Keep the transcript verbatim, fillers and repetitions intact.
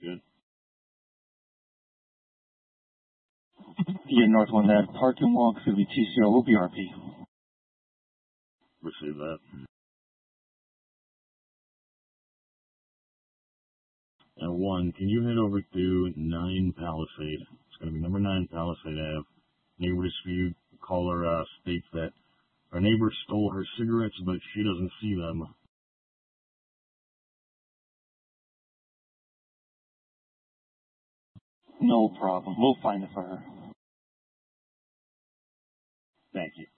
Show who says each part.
Speaker 1: Good.
Speaker 2: Yeah, North one, that parking walk could be T C O O B R P.
Speaker 1: Receive that. And one, can you head over to nine Palisade? It's going to be number nine Palisade Ave. Neighbor dispute. Caller uh, states that her neighbor stole her cigarettes, but she doesn't see them.
Speaker 2: No problem. We'll find it for her.
Speaker 1: Thank you.